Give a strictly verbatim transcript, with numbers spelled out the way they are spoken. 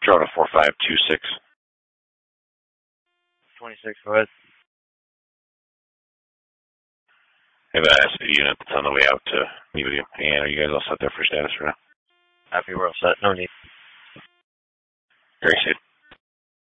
Toronto four five two six. twenty-six, go ahead. I have a S P unit that's on the way out to meet with you. And are you guys all set there for status right now? Happy, we're all set. No need. Great,